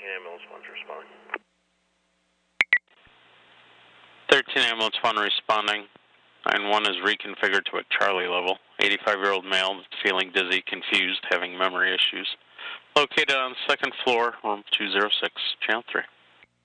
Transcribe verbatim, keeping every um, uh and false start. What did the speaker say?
ambulance one's responding. thirteen ambulance one responding. nine one is reconfigured to a Charlie level. eighty-five-year-old male feeling dizzy, confused, having memory issues. Located on the second floor, room two oh six, channel three.